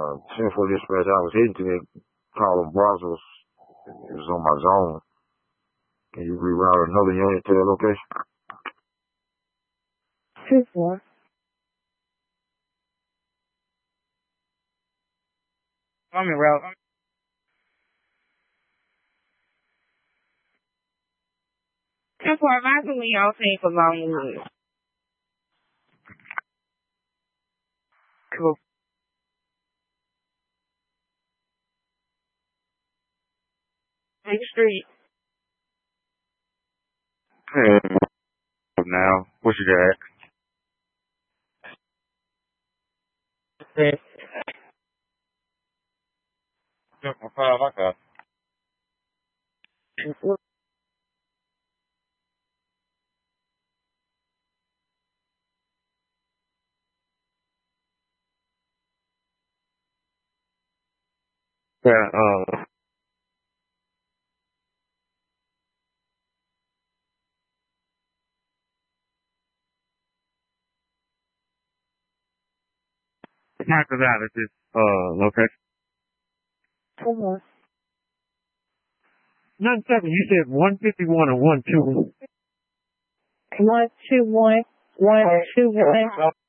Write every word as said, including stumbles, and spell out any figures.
uh, ten four dispatch, I was heading to that call on Brazos. It was on my zone. Can you reroute another unit to that location? two four. I'm in route. ten four, advise me y'all saying for Longwood. Cool. Big Street. Hey, now, what you got? Okay. Triple five, I got. Yeah, uh, Marcus out at this, uh, location. Come on. None seven, you said one fifty-one or one two. One two one. One two one.